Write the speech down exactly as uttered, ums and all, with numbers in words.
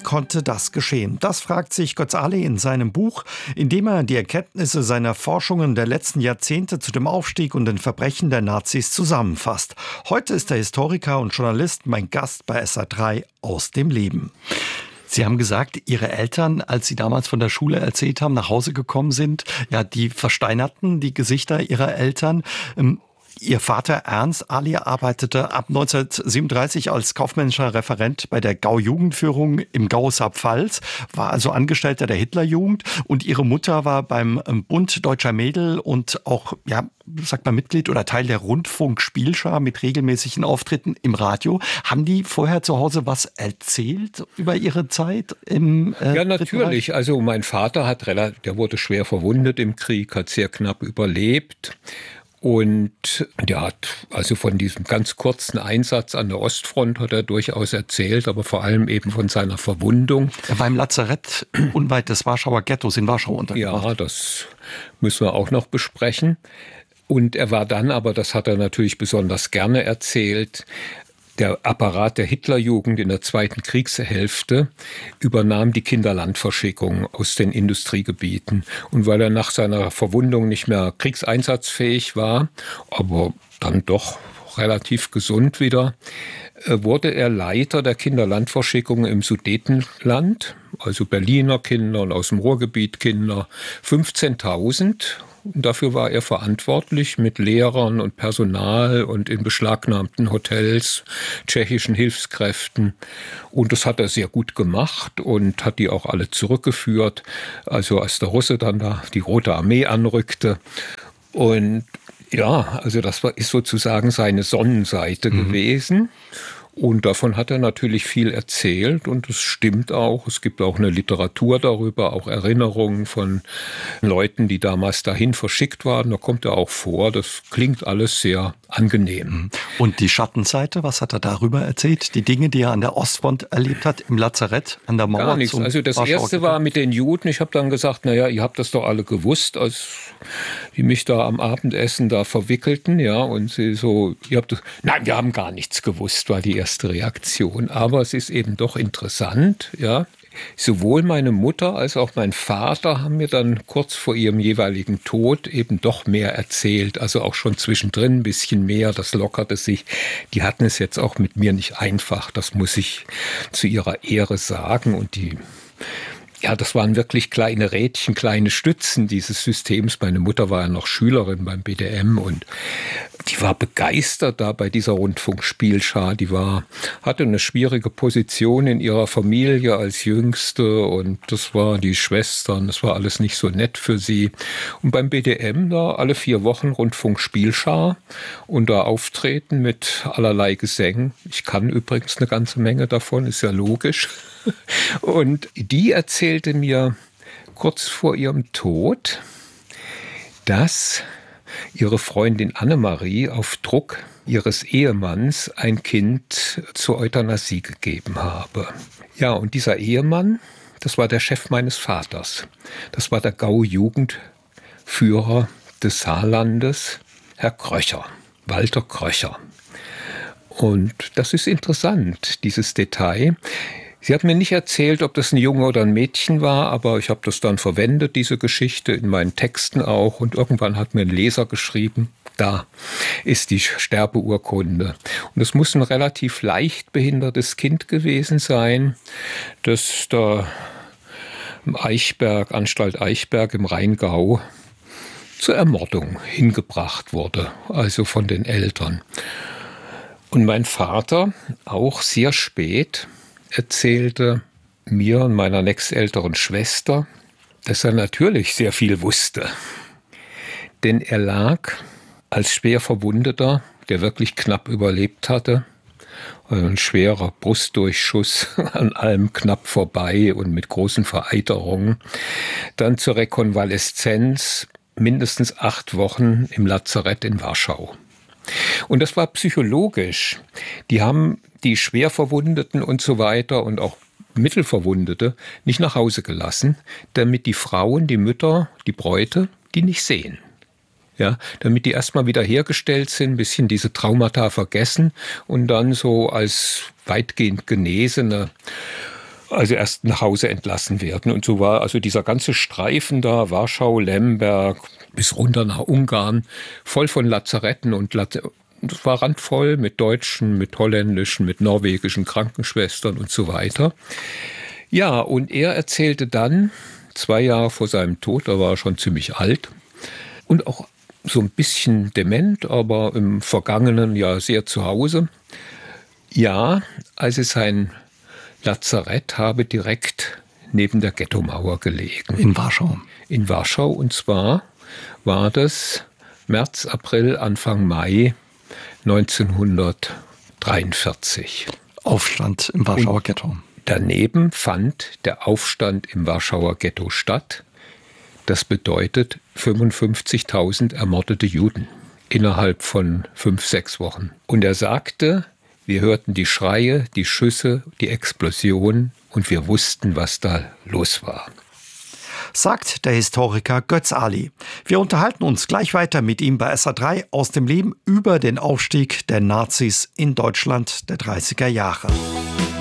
konnte das geschehen? Das fragt sich Ghazali in seinem Buch, in dem er die Erkenntnisse seiner Forschungen der letzten Jahrzehnte zu dem Aufstieg und den Verbrechen der Nazis zusammenfasst. Heute ist der Historiker und Journalist mein Gast bei S R drei aus dem Leben. Sie haben gesagt, Ihre Eltern, als Sie damals von der Schule erzählt haben, nach Hause gekommen sind, ja, die versteinerten die Gesichter Ihrer Eltern. Ihr Vater Ernst Ali arbeitete ab neunzehnhundertsiebenunddreißig als kaufmännischer Referent bei der Gau-Jugendführung im Gau-Saar-Pfalz, war also Angestellter der Hitlerjugend, und Ihre Mutter war beim Bund Deutscher Mädel und auch, ja, sagt man, Mitglied oder Teil der Rundfunkspielschar mit regelmäßigen Auftritten im Radio. Haben die vorher zu Hause was erzählt über ihre Zeit im äh, Ja, natürlich. Also mein Vater hat relativ, der wurde schwer verwundet im Krieg, hat sehr knapp überlebt. Und der hat also von diesem ganz kurzen Einsatz an der Ostfront hat er durchaus erzählt, aber vor allem eben von seiner Verwundung. Er war im Lazarett unweit des Warschauer Ghettos in Warschau untergebracht. Ja, das müssen wir auch noch besprechen. Und er war dann, aber das hat er natürlich besonders gerne erzählt, der Apparat der Hitlerjugend in der zweiten Kriegshälfte übernahm die Kinderlandverschickung aus den Industriegebieten. Und weil er nach seiner Verwundung nicht mehr kriegseinsatzfähig war, aber dann doch relativ gesund wieder, wurde er Leiter der Kinderlandverschickung im Sudetenland, also Berliner Kinder und aus dem Ruhrgebiet Kinder, fünfzehntausend. Und dafür war er verantwortlich mit Lehrern und Personal und in beschlagnahmten Hotels, tschechischen Hilfskräften. Und das hat er sehr gut gemacht und hat die auch alle zurückgeführt. Also als der Russe dann da die Rote Armee anrückte. Und ja, also das war, ist sozusagen seine Sonnenseite mhm. gewesen. Und davon hat er natürlich viel erzählt und es stimmt auch. Es gibt auch eine Literatur darüber, auch Erinnerungen von Leuten, die damals dahin verschickt waren. Da kommt er auch vor. Das klingt alles sehr angenehm. Und die Schattenseite, was hat er darüber erzählt? Die Dinge, die er an der Ostfront erlebt hat, im Lazarett, an der Mauer? Gar nichts. Also das erste war mit den Juden. Ich habe dann gesagt, naja, ihr habt das doch alle gewusst, als die mich da am Abendessen da verwickelten. Ja, und sie so, ihr habt das, nein, wir haben gar nichts gewusst, war die erste Reaktion. Aber es ist eben doch interessant, ja. Sowohl meine Mutter als auch mein Vater haben mir dann kurz vor ihrem jeweiligen Tod eben doch mehr erzählt. Also auch schon zwischendrin ein bisschen mehr, das lockerte sich. Die hatten es jetzt auch mit mir nicht einfach, das muss ich zu ihrer Ehre sagen. Und die, ja, das waren wirklich kleine Rädchen, kleine Stützen dieses Systems. Meine Mutter war ja noch Schülerin beim B D M und die war begeistert da bei dieser Rundfunkspielschar. Die war, hatte eine schwierige Position in ihrer Familie als Jüngste und das war die Schwestern, das war alles nicht so nett für sie. Und beim B D M da alle vier Wochen Rundfunkspielschar und da auftreten mit allerlei Gesängen. Ich kann übrigens eine ganze Menge davon, ist ja logisch. Und die erzählte mir kurz vor ihrem Tod, dass ihre Freundin Annemarie auf Druck ihres Ehemanns ein Kind zur Euthanasie gegeben habe. Ja, und dieser Ehemann, das war der Chef meines Vaters. Das war der Gau-Jugendführer des Saarlandes, Herr Kröcher, Walter Kröcher. Und das ist interessant, dieses Detail. Sie hat mir nicht erzählt, ob das ein Junge oder ein Mädchen war, aber ich habe das dann verwendet, diese Geschichte, in meinen Texten auch. Und irgendwann hat mir ein Leser geschrieben, da ist die Sterbeurkunde. Und es muss ein relativ leicht behindertes Kind gewesen sein, das da im Eichberg, Anstalt Eichberg im Rheingau, zur Ermordung hingebracht wurde, also von den Eltern. Und mein Vater, auch sehr spät, erzählte mir und meiner nächstälteren Schwester, dass er natürlich sehr viel wusste. Denn er lag als schwer Verwundeter, der wirklich knapp überlebt hatte, ein schwerer Brustdurchschuss, an allem knapp vorbei und mit großen Vereiterungen, dann zur Rekonvaleszenz mindestens acht Wochen im Lazarett in Warschau. Und das war psychologisch. Die haben die Schwerverwundeten und so weiter und auch Mittelverwundete nicht nach Hause gelassen, damit die Frauen, die Mütter, die Bräute, die nicht sehen. Ja, damit die erstmal wieder hergestellt sind, ein bisschen diese Traumata vergessen und dann so als weitgehend Genesene also erst nach Hause entlassen werden. Und so war also dieser ganze Streifen da, Warschau, Lemberg, bis runter nach Ungarn, voll von Lazaretten und Lazaretten. Das war randvoll mit deutschen, mit holländischen, mit norwegischen Krankenschwestern und so weiter. Ja, und er erzählte dann, zwei Jahre vor seinem Tod, da war er schon ziemlich alt und auch so ein bisschen dement, aber im vergangenen Jahr sehr zu Hause. Ja, also sein Lazarett habe direkt neben der Ghettomauer gelegen. In Warschau. In Warschau, und zwar war das März, April, Anfang Mai neunzehnhundertdreiundvierzig. Aufstand im Warschauer Und Ghetto. daneben fand der Aufstand im Warschauer Ghetto statt. Das bedeutet fünfundfünfzigtausend ermordete Juden innerhalb von fünf, sechs Wochen. Und er sagte, wir hörten die Schreie, die Schüsse, die Explosionen und wir wussten, was da los war. Sagt der Historiker Götz Ali. Wir unterhalten uns gleich weiter mit ihm bei S A drei aus dem Leben über den Aufstieg der Nazis in Deutschland der dreißiger Jahre.